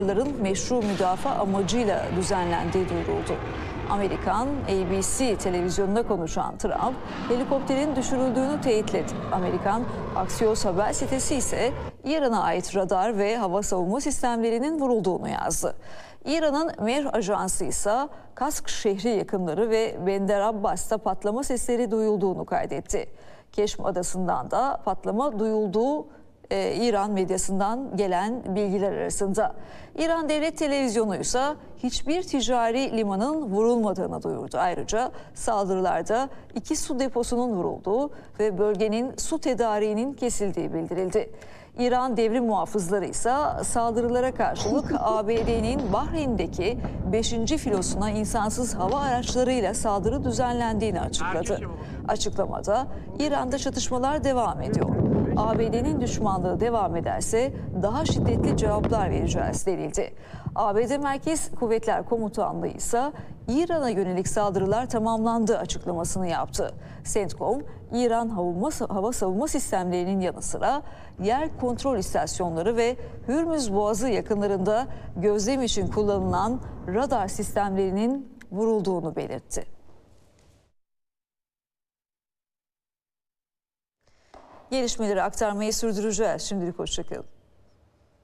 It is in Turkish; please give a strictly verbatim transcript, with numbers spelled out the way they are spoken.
meşru müdafaa amacıyla düzenlendiği duyuruldu. Amerikan A B C televizyonunda konuşan Trump, helikopterin düşürüldüğünü teyitledi. Amerikan Axios haber sitesi ise İran'a ait radar ve hava savunma sistemlerinin vurulduğunu yazdı. İran'ın Mehr ajansı ise Kask şehri yakınları ve Bender Abbas'ta patlama sesleri duyulduğunu kaydetti. Keşm adasından da patlama duyulduğu Ee, İran medyasından gelen bilgiler arasında. İran Devlet Televizyonu ise hiçbir ticari limanın vurulmadığını duyurdu. Ayrıca saldırılarda iki su deposunun vurulduğu ve bölgenin su tedariğinin kesildiği bildirildi. İran devrim muhafızları ise saldırılara karşılık A B D'nin Bahreyn'deki beşinci filosuna insansız hava araçlarıyla saldırı düzenlendiğini açıkladı. Açıklamada İran'da çatışmalar devam ediyor. A B D'nin düşmanlığı devam ederse daha şiddetli cevaplar vereceğiz denildi. A B D Merkez Kuvvetler Komutanlığı ise İran'a yönelik saldırılar tamamlandı açıklamasını yaptı. CENTCOM, İran hava savunma sistemlerinin yanı sıra yer kontrol istasyonları ve Hürmüz Boğazı yakınlarında gözlem için kullanılan radar sistemlerinin vurulduğunu belirtti. Gelişmeleri aktarmayı sürdüreceğiz. Şimdilik hoşça kalın.